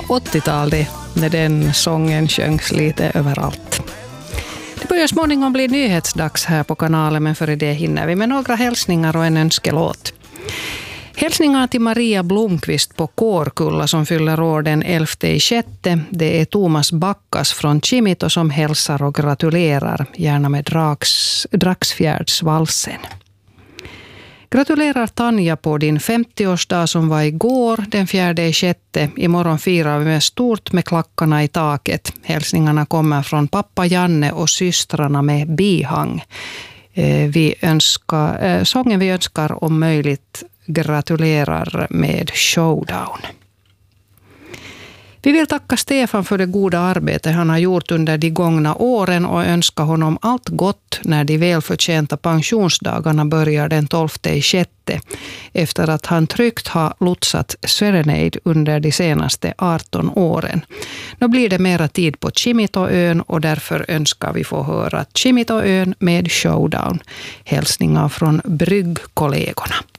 80-tal det, när den sången sjöngs lite överallt. Det börjar småningom bli nyhetsdags här på kanalen, men före det hinner vi med några hälsningar och en önskelåt. Hälsningar till Maria Blomqvist på Kårkulla som fyller år den 11/6. Det är Thomas Backas från Kimito som hälsar och gratulerar, gärna med Dragsfjärdsvalsen. Gratulerar Tanja på din 50-årsdag som var igår, den 4/6. Imorgon firar vi med stort med klackarna i taket. Hälsningarna kommer från pappa Janne och systrarna med bihang. Sången vi önskar om möjligt gratulerar med Showdown. Vi vill tacka Stefan för det goda arbete han har gjort under de gångna åren och önska honom allt gott när de välförtjänta pensionsdagarna börjar den 12/6, efter att han tryggt har lotsat Serenade under de senaste 18 åren. Nu blir det mera tid på Kimitoön och därför önskar vi få höra Kimitoön med Showdown. Hälsningar från bryggkollegorna.